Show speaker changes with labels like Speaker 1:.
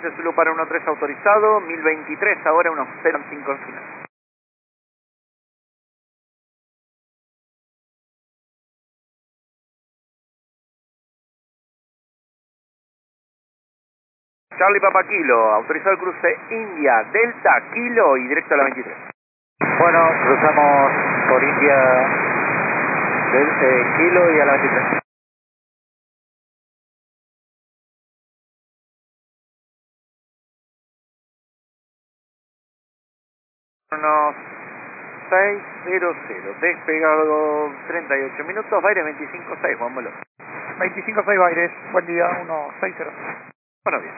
Speaker 1: Cruce Zulu para 13 autorizado, 1023, ahora 105 en final. Charlie Papa Kilo, autorizado el cruce India, Delta, Kilo y directo a la 23.
Speaker 2: Bueno, cruzamos por India del Kilo y a la 23.
Speaker 1: Unos 600, despegado 38 minutos, Baires 25-6, Juan Molo.
Speaker 3: 25-6 Baires, buen día, 160.
Speaker 1: Bueno, bien.